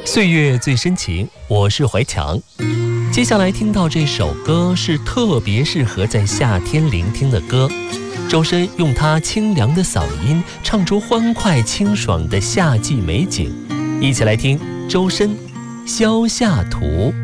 岁月最深情，我是怀强。接下来听到这首歌是特别适合在夏天聆听的歌，周深用他清凉的嗓音唱出欢快清爽的夏季美景，一起来听周深《萧夏图》。